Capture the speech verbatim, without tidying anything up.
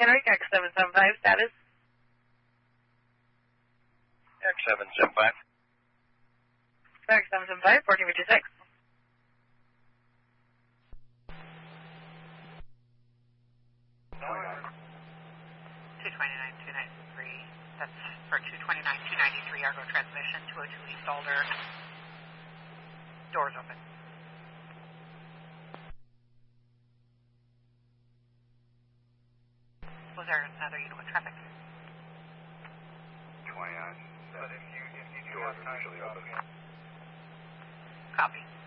Kennewick, X seven seven five, status? X seven seven five. X seven seven five, fourteen fifty-six. two twenty-nine two ninety-three, that's for two twenty-nine two ninety-three, Argo transmission, two oh two East Alder. Doors open. Was there another unit with traffic? twenty-nine. But if you, if you do have time, usually open. Copy.